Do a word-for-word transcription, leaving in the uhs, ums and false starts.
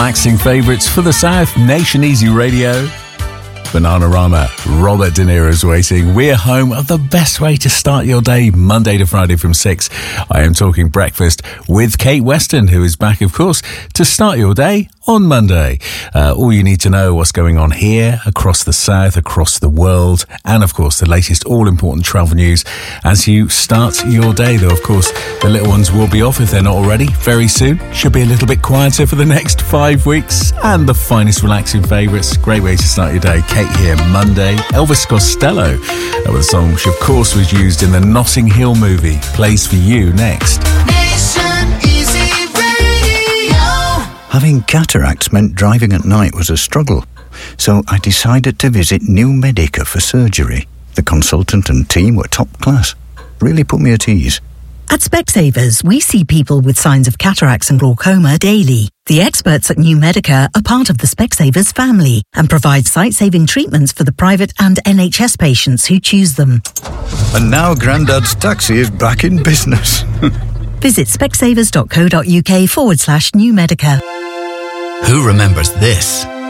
relaxing favourites for the South, Nation Easy Radio. Bananarama, Robert De Niro's waiting. We're home of the best way to start your day, Monday to Friday from six. I am talking breakfast with Kate Weston, who is back, of course, to start your day on Monday. Uh, all you need to know what's going on here, across the South, across the world, and of course the latest all-important travel news as you start your day. Though, of course, the little ones will be off if they're not already very soon. Should be a little bit quieter for the next five weeks. And the finest relaxing favourites. Great way to start your day. Kate here, Monday. Elvis Costello, uh, with a song which of course was used in the Notting Hill movie, plays for you next. Having cataracts meant driving at night was a struggle, so I decided to visit New Medica for surgery. The consultant and team were top class. Really put me at ease. At Specsavers, we see people with signs of cataracts and glaucoma daily. The experts at New Medica are part of the Specsavers family and provide sight-saving treatments for the private and N H S patients who choose them. And now Grandad's taxi is back in business. Visit specsavers.co.uk forward slash New Medica. Who remembers this?